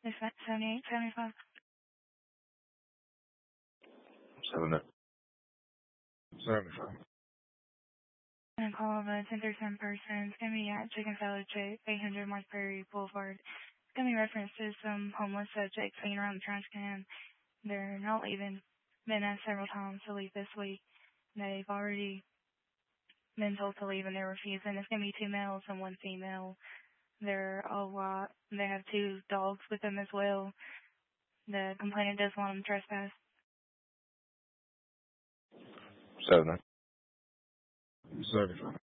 Is that 7875? 75. And a call of a 1037 person. It's going to be at Chicken Salad Chick, 800 North Prairie Boulevard. It's going to be reference to some homeless subjects hanging around the trash can. They're not leaving. Been asked several times to leave this week. They've already been told to leave and they're refusing. It's going to be 2 males and 1 female. They're all white. They have 2 dogs with them as well. The complainant does want them trespass. 75.